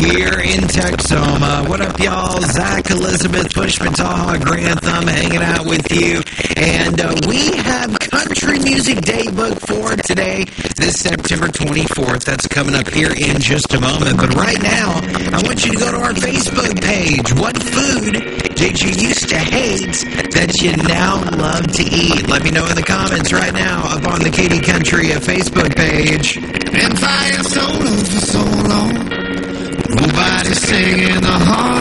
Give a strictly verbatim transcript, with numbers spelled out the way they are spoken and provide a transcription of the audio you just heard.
here in Texoma. What up, y'all? Zach, Elizabeth, Pushman, Taha, Grantham hanging out with you. And uh, we have Country Music Day booked for today, this September twenty-fourth. That's coming up here in just a moment. But right now, I want you to go to our Facebook page. What food did you used to hate that you now love to eat? Let me know in the comments right now up on the Katy Country Facebook page. And fire solo for so long. Nobody singing the heart.